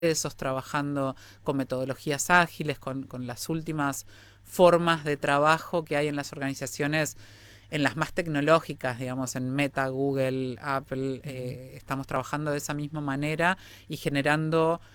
procesos, trabajando con metodologías ágiles, con las últimas formas de trabajo que hay en las organizaciones, en las más tecnológicas, digamos, en Meta, Google, Apple, estamos trabajando de esa misma manera y generando